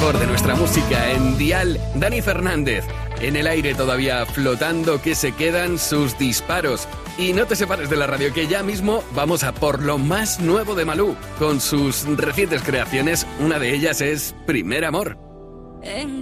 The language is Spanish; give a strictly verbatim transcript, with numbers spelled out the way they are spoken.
mejor de nuestra música en Dial. Dani Fernández, en el aire todavía flotando, que se quedan sus disparos. Y no te separes de la radio, que ya mismo vamos a por lo más nuevo de Malú, con sus recientes creaciones. Una de ellas es Primer Amor. En